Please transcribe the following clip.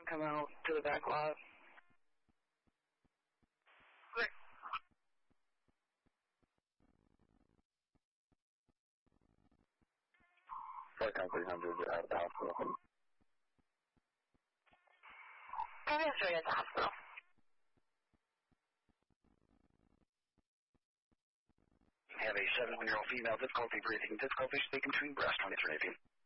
come out to the back lot. Great. Flight 300 at the hospital. Transferring at the hospital. Have a 71-year-old female, difficulty breathing, difficulty speaking between breast, 2318.